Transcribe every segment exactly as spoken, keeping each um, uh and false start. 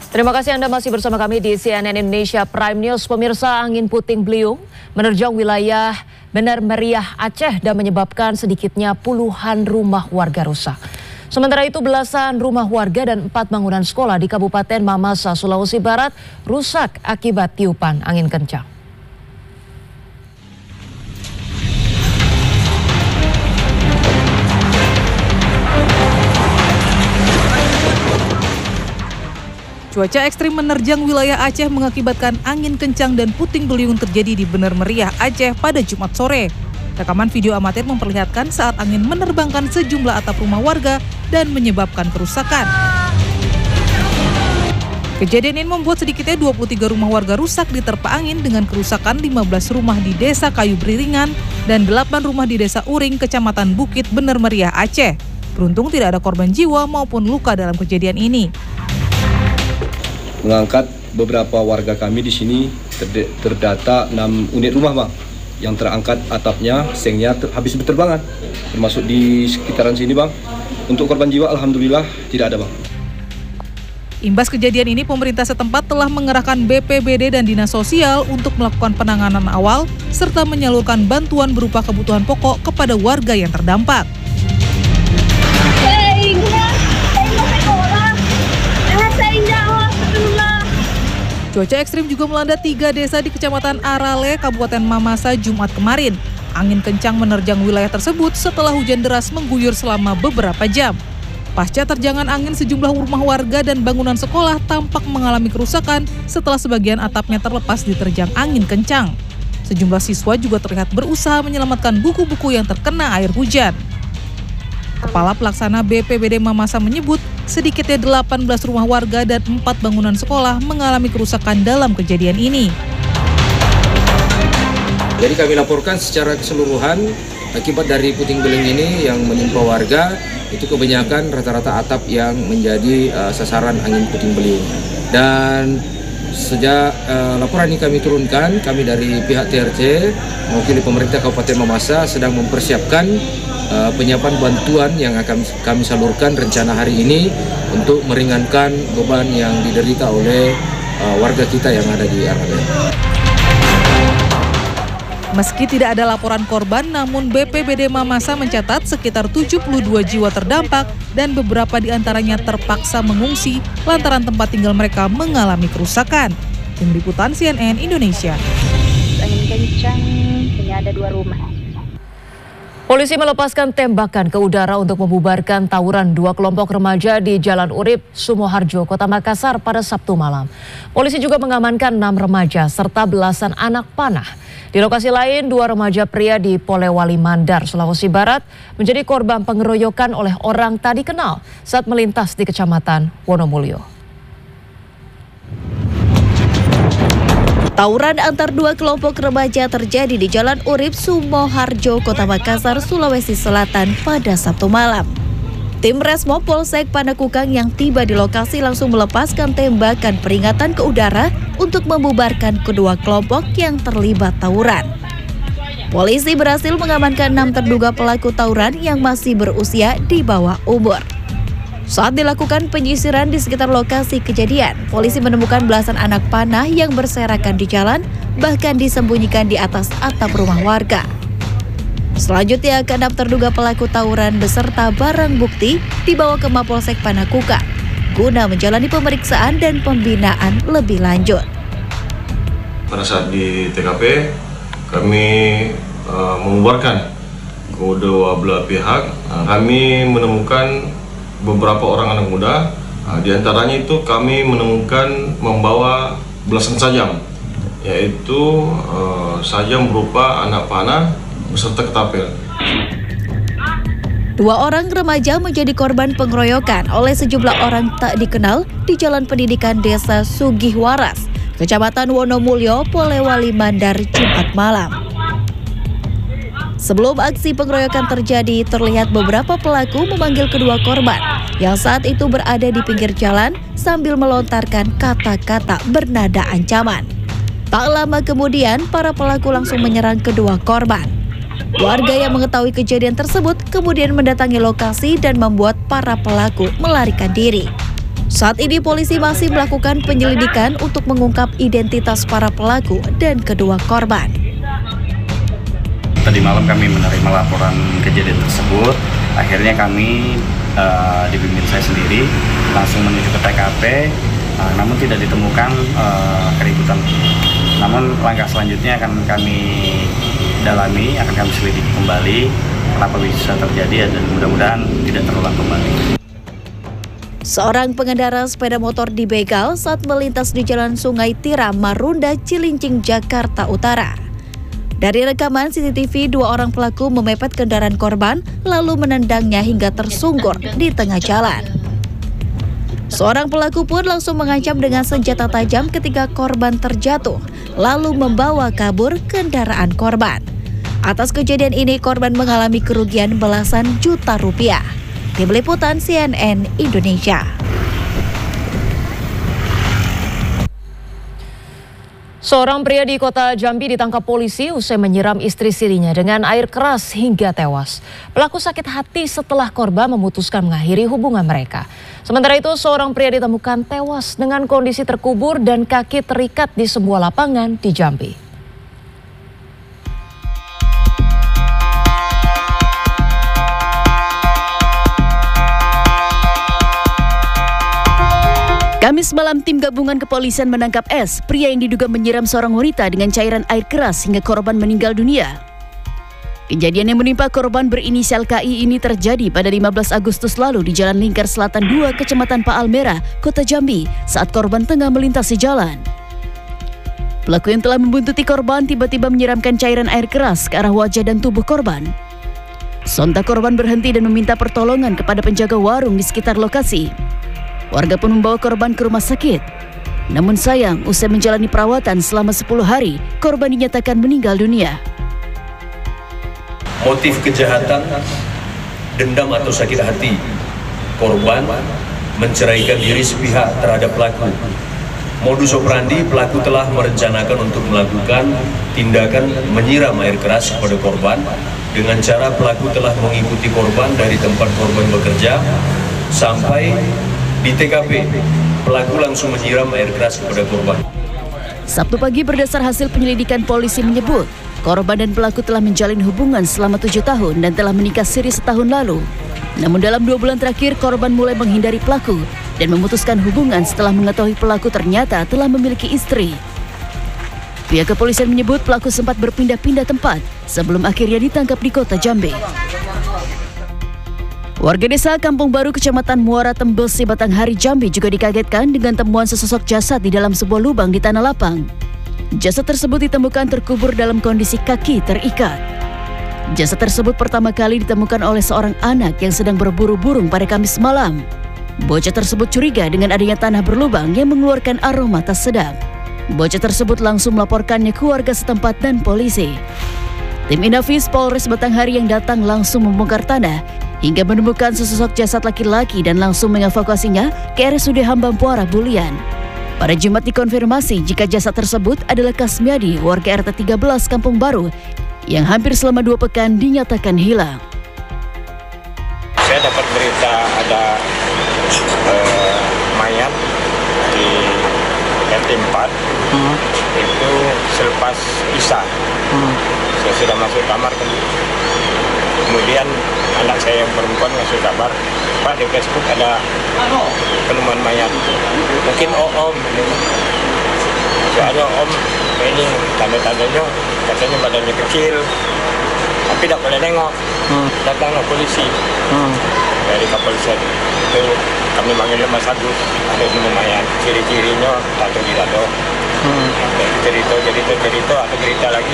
Terima kasih Anda masih bersama kami di C N N Indonesia Prime News. Pemirsa, angin puting beliung menerjang wilayah Bener Meriah Aceh dan menyebabkan sedikitnya puluhan rumah warga rusak. Sementara itu belasan rumah warga dan empat bangunan sekolah di Kabupaten Mamasa, Sulawesi Barat rusak akibat tiupan angin kencang. Cuaca ekstrim menerjang wilayah Aceh mengakibatkan angin kencang dan puting beliung terjadi di Bener Meriah Aceh pada Jumat sore. Rekaman video amatir memperlihatkan saat angin menerbangkan sejumlah atap rumah warga dan menyebabkan kerusakan. Kejadian ini membuat sedikitnya dua puluh tiga rumah warga rusak diterpa angin dengan kerusakan lima belas rumah di Desa Kayu Beriringan dan delapan rumah di Desa Uring, Kecamatan Bukit, Bener Meriah Aceh. Beruntung tidak ada korban jiwa maupun luka dalam kejadian ini. Mengangkat beberapa warga kami di sini terdata enam unit rumah, Bang, yang terangkat atapnya, sengnya ter habis berterbangan, termasuk di sekitaran sini, Bang. Untuk korban jiwa alhamdulillah tidak ada, Bang. Imbas kejadian ini, pemerintah setempat telah mengerahkan B P B D dan Dinas Sosial untuk melakukan penanganan awal serta menyalurkan bantuan berupa kebutuhan pokok kepada warga yang terdampak. Cuaca ekstrim juga melanda tiga desa di Kecamatan Arale, Kabupaten Mamasa, Jumat kemarin. Angin kencang menerjang wilayah tersebut setelah hujan deras mengguyur selama beberapa jam. Pasca terjangan angin, sejumlah rumah warga dan bangunan sekolah tampak mengalami kerusakan setelah sebagian atapnya terlepas diterjang angin kencang. Sejumlah siswa juga terlihat berusaha menyelamatkan buku-buku yang terkena air hujan. Kepala Pelaksana B P B D Mamasa menyebut sedikitnya delapan belas rumah warga dan empat bangunan sekolah mengalami kerusakan dalam kejadian ini. Jadi kami laporkan secara keseluruhan akibat dari puting beliung ini yang menimpa warga, itu kebanyakan rata-rata atap yang menjadi uh, sasaran angin puting beliung. Dan sejak uh, laporan ini kami turunkan, kami dari pihak T R C mewakili pemerintah Kabupaten Mamasa sedang mempersiapkan Uh, penyiapan bantuan yang akan kami salurkan rencana hari ini untuk meringankan beban yang diderita oleh uh, warga kita yang ada di Arale. Meski tidak ada laporan korban, namun B P B D Mamasa mencatat sekitar tujuh puluh dua jiwa terdampak dan beberapa di antaranya terpaksa mengungsi lantaran tempat tinggal mereka mengalami kerusakan. Tim Liputan C N N Indonesia. Angin kencang, hanya ada dua rumah. Polisi melepaskan tembakan ke udara untuk membubarkan tawuran dua kelompok remaja di Jalan Urip, Sumoharjo, Kota Makassar pada Sabtu malam. Polisi juga mengamankan enam remaja serta belasan anak panah. Di lokasi lain, dua remaja pria di Polewali Mandar, Sulawesi Barat menjadi korban pengeroyokan oleh orang tak dikenal saat melintas di Kecamatan Wonomulyo. Tawuran antar dua kelompok remaja terjadi di Jalan Urip, Sumoharjo, Kota Makassar, Sulawesi Selatan pada Sabtu malam. Tim Resmo Polsek Panakukang yang tiba di lokasi langsung melepaskan tembakan peringatan ke udara untuk membubarkan kedua kelompok yang terlibat tawuran. Polisi berhasil mengamankan enam terduga pelaku tawuran yang masih berusia di bawah umur. Saat dilakukan penyisiran di sekitar lokasi kejadian, polisi menemukan belasan anak panah yang berserakan di jalan, bahkan disembunyikan di atas atap rumah warga. Selanjutnya, keenam terduga pelaku tawuran beserta barang bukti dibawa ke Mapolsek Panakukang guna menjalani pemeriksaan dan pembinaan lebih lanjut. Pada saat di T K P, kami uh, membubarkan kedua belah pihak. Uh, kami menemukan beberapa orang anak muda, nah, diantaranya itu kami menemukan membawa belasan sajam, yaitu uh, sajam berupa anak panah beserta ketapel. Dua orang remaja menjadi korban pengeroyokan oleh sejumlah orang tak dikenal di Jalan Pendidikan Desa Sugihwaras, Kecamatan Wonomulyo, Polewali Mandar, Jumat malam. Sebelum aksi pengeroyokan terjadi, terlihat beberapa pelaku memanggil kedua korban yang saat itu berada di pinggir jalan sambil melontarkan kata-kata bernada ancaman. Tak lama kemudian, para pelaku langsung menyerang kedua korban. Warga yang mengetahui kejadian tersebut kemudian mendatangi lokasi dan membuat para pelaku melarikan diri. Saat ini polisi masih melakukan penyelidikan untuk mengungkap identitas para pelaku dan kedua korban. Tadi malam kami menerima laporan kejadian tersebut. Akhirnya kami uh, dibimbing saya sendiri langsung menuju ke T K P, uh, namun tidak ditemukan uh, keributan. Namun langkah selanjutnya akan kami dalami, akan kami selidiki kembali kenapa bisa terjadi dan mudah-mudahan tidak terulang kembali. Seorang pengendara sepeda motor dibegal saat melintas di Jalan Sungai Tiram, Marunda, Cilincing, Jakarta Utara. Dari rekaman C C T V, dua orang pelaku memepet kendaraan korban lalu menendangnya hingga tersungkur di tengah jalan. Seorang pelaku pun langsung mengancam dengan senjata tajam ketika korban terjatuh, lalu membawa kabur kendaraan korban. Atas kejadian ini, korban mengalami kerugian belasan juta rupiah. Tim Liputan C N N Indonesia. Seorang pria di kota Jambi ditangkap polisi usai menyiram istri sirinya dengan air keras hingga tewas. Pelaku sakit hati setelah korban memutuskan mengakhiri hubungan mereka. Sementara itu, seorang pria ditemukan tewas dengan kondisi terkubur dan kaki terikat di sebuah lapangan di Jambi. Kamis malam, tim gabungan kepolisian menangkap S, pria yang diduga menyiram seorang wanita dengan cairan air keras hingga korban meninggal dunia. Kejadian yang menimpa korban berinisial K I ini terjadi pada lima belas Agustus lalu di Jalan Lingkar Selatan dua, Kecamatan Paalmerah, Kota Jambi, saat korban tengah melintasi jalan. Pelaku yang telah membuntuti korban tiba-tiba menyiramkan cairan air keras ke arah wajah dan tubuh korban. Sontak korban berhenti dan meminta pertolongan kepada penjaga warung di sekitar lokasi. Warga pun membawa korban ke rumah sakit. Namun sayang, usai menjalani perawatan selama sepuluh hari, korban dinyatakan meninggal dunia. Motif kejahatan, dendam atau sakit hati. Korban menceraikan diri sepihak terhadap pelaku. Modus operandi, pelaku telah merencanakan untuk melakukan tindakan menyiram air keras kepada korban. Dengan cara pelaku telah mengikuti korban dari tempat korban bekerja sampai di T K P, pelaku langsung menyiram air keras kepada korban. Sabtu pagi, berdasar hasil penyelidikan, polisi menyebut korban dan pelaku telah menjalin hubungan selama tujuh tahun dan telah menikah siri setahun lalu. Namun dalam dua bulan terakhir, korban mulai menghindari pelaku dan memutuskan hubungan setelah mengetahui pelaku ternyata telah memiliki istri. Pihak kepolisian menyebut pelaku sempat berpindah-pindah tempat sebelum akhirnya ditangkap di kota Jambi. Warga desa Kampung Baru, Kecamatan Muara Tembesi, Batanghari, Jambi juga dikagetkan dengan temuan sesosok jasad di dalam sebuah lubang di tanah lapang. Jasad tersebut ditemukan terkubur dalam kondisi kaki terikat. Jasad tersebut pertama kali ditemukan oleh seorang anak yang sedang berburu burung pada Kamis malam. Bocah tersebut curiga dengan adanya tanah berlubang yang mengeluarkan aroma tak sedap. Bocah tersebut langsung melaporkannya ke warga setempat dan polisi. Tim Inafis Polres Batanghari yang datang langsung membongkar tanah hingga menemukan sesosok jasad laki-laki dan langsung mengevakuasinya ke R S U D Hambampuara, Bulian. Pada Jumat dikonfirmasi jika jasad tersebut adalah Kasmiadi, warga R T tiga belas Kampung Baru, yang hampir selama dua pekan dinyatakan hilang. Saya dapat berita ada eh, mayat di R T empat, hmm. itu selepas Isya. Hmm. Saya sudah masuk kamar kan. Kemudian anak saya yang perempuan ngasih kabar, Pak, di Facebook ada penemuan mayat. Mungkin oh, om, soalnya om ini tanda-tandanya katanya badannya kecil, tapi tidak boleh nengok. Hmm. Datanglah polisi hmm. dari kepolisian itu, kami manggilnya Mas Agus, ada penemuan mayat, ciri-cirinya tato di dada, hmm. cerita cerita cerita atau cerita lagi.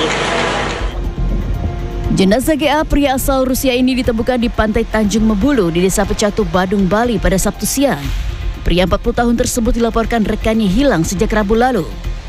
Jenazah G A, pria asal Rusia ini ditemukan di pantai Tanjung Mebulu di Desa Pecatu, Badung, Bali pada Sabtu siang. Pria empat puluh tahun tersebut dilaporkan rekannya hilang sejak Rabu lalu.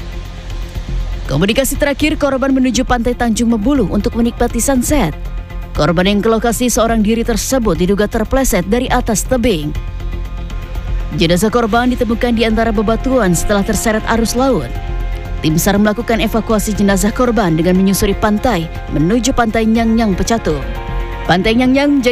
Komunikasi terakhir, korban menuju pantai Tanjung Mebulu untuk menikmati sunset. Korban yang ke lokasi seorang diri tersebut diduga terpleset dari atas tebing. Jenazah korban ditemukan di antara bebatuan setelah terseret arus laut. Tim SAR melakukan evakuasi jenazah korban dengan menyusuri pantai menuju pantai Nyang Nyang Pecatu. Pantai Nyang Nyang menjadi